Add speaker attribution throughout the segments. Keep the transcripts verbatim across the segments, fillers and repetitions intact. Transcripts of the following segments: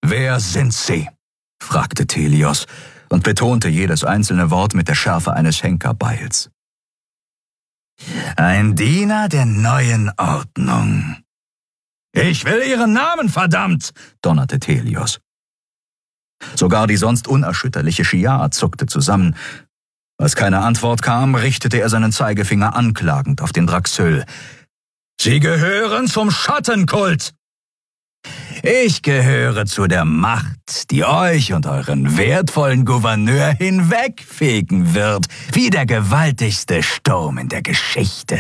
Speaker 1: »Wer sind Sie?« fragte Telios und betonte jedes einzelne Wort mit der Schärfe eines Henkerbeils. »Ein Diener der neuen Ordnung.« »Ich will Ihren Namen, verdammt!« donnerte Telios. Sogar die sonst unerschütterliche Shiar zuckte zusammen. Als keine Antwort kam, richtete er seinen Zeigefinger anklagend auf den Draxyl. »Sie gehören zum Schattenkult!« »Ich gehöre zu der Macht, die euch und euren wertvollen Gouverneur hinwegfegen wird, wie der gewaltigste Sturm in der Geschichte.«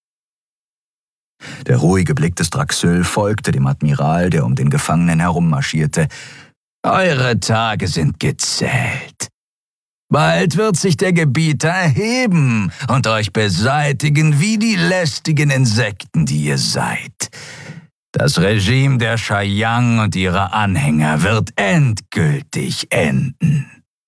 Speaker 1: Der ruhige Blick des Draxyl folgte dem Admiral, der um den Gefangenen herummarschierte. »Eure Tage sind gezählt. Bald wird sich der Gebieter erheben und euch beseitigen wie die lästigen Insekten, die ihr seid. Das Regime der Shayang und ihrer Anhänger wird endgültig enden.«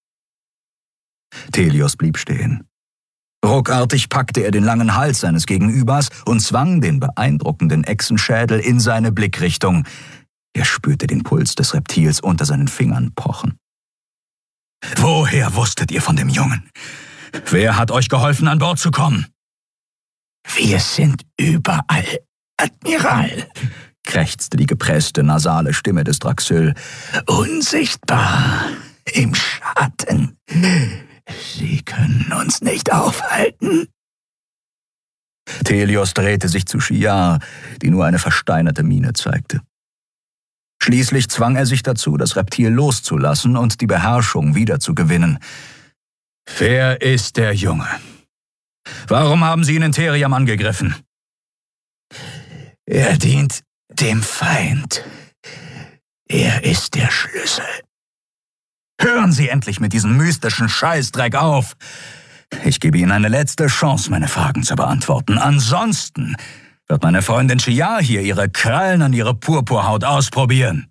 Speaker 1: Telios blieb stehen. Ruckartig packte er den langen Hals seines Gegenübers und zwang den beeindruckenden Echsenschädel in seine Blickrichtung. Er spürte den Puls des Reptils unter seinen Fingern pochen. »Woher wusstet ihr von dem Jungen? Wer hat euch geholfen, an Bord zu kommen?« »Wir sind überall, Admiral«, krächzte die gepresste, nasale Stimme des Draxyl. »Unsichtbar, im Schatten. Sie können uns nicht aufhalten.« Telios drehte sich zu Shiar, die nur eine versteinerte Miene zeigte. Schließlich zwang er sich dazu, das Reptil loszulassen und die Beherrschung wiederzugewinnen. »Wer ist der Junge? Warum haben Sie ihn in Theriam angegriffen?« »Er dient dem Feind. Er ist der Schlüssel.« »Hören Sie endlich mit diesem mystischen Scheißdreck auf! Ich gebe Ihnen eine letzte Chance, meine Fragen zu beantworten. Ansonsten wird meine Freundin Shiar hier ihre Krallen an ihre Purpurhaut ausprobieren.«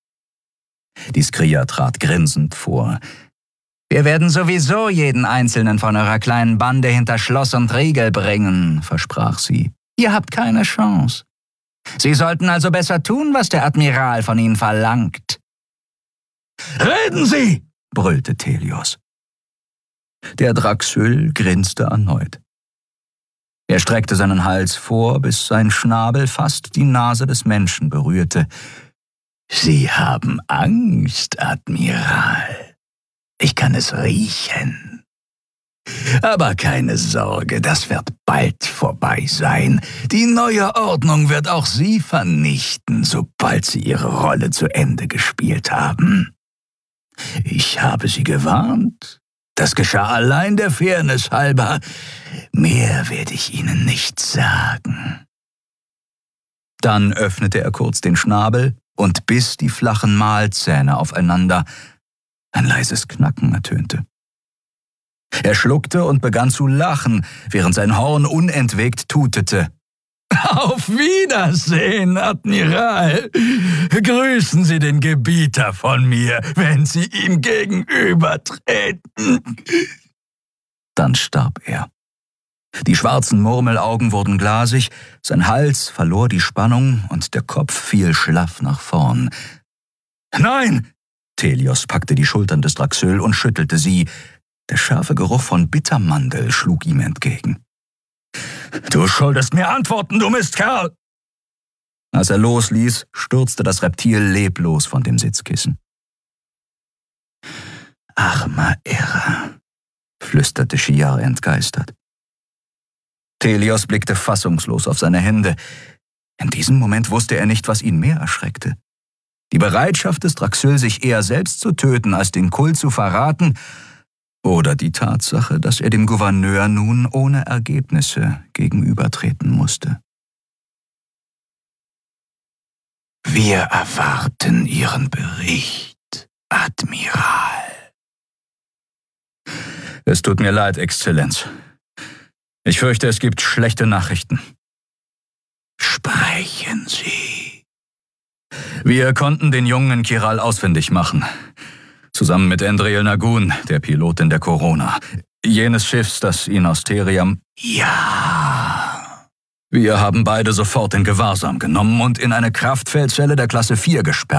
Speaker 1: Die Skria trat grinsend vor. »Wir werden sowieso jeden einzelnen von eurer kleinen Bande hinter Schloss und Riegel bringen«, versprach sie. »Ihr habt keine Chance. Sie sollten also besser tun, was der Admiral von ihnen verlangt.« »Reden Sie!« brüllte Telios. Der Draxyl grinste erneut. Er streckte seinen Hals vor, bis sein Schnabel fast die Nase des Menschen berührte. »Sie haben Angst, Admiral. Ich kann es riechen. Aber keine Sorge, das wird bald vorbei sein. Die neue Ordnung wird auch Sie vernichten, sobald Sie Ihre Rolle zu Ende gespielt haben. Ich habe Sie gewarnt. Das geschah allein der Fairness halber. Mehr werde ich Ihnen nicht sagen.« Dann öffnete er kurz den Schnabel und biss die flachen Mahlzähne aufeinander. Ein leises Knacken ertönte. Er schluckte und begann zu lachen, während sein Horn unentwegt tutete. »Auf Wiedersehen, Admiral! Grüßen Sie den Gebieter von mir, wenn Sie ihm gegenübertreten!« Dann starb er. Die schwarzen Murmelaugen wurden glasig, sein Hals verlor die Spannung und der Kopf fiel schlaff nach vorn. »Nein!« Telios packte die Schultern des Draxyl und schüttelte sie. Der scharfe Geruch von Bittermandel schlug ihm entgegen. »Du schuldest mir Antworten, du Mistkerl!« Als er losließ, stürzte das Reptil leblos von dem Sitzkissen. »Armer Irrer«, flüsterte Shiar entgeistert. Telios blickte fassungslos auf seine Hände. In diesem Moment wusste er nicht, was ihn mehr erschreckte. Die Bereitschaft des Draxyl, sich eher selbst zu töten, als den Kult zu verraten, oder die Tatsache, dass er dem Gouverneur nun ohne Ergebnisse gegenübertreten musste. »Wir erwarten Ihren Bericht, Admiral.« »Es tut mir leid, Exzellenz. Ich fürchte, es gibt schlechte Nachrichten.« »Sprechen Sie.« »Wir konnten den Jungen in Kiral ausfindig machen. Zusammen mit Endril Nagun, der Pilotin der Corona. Jenes Schiffs, das ihn aus Theriam...« »Ja.« »Wir haben beide sofort in Gewahrsam genommen und in eine Kraftfeldzelle der Klasse vier gesperrt.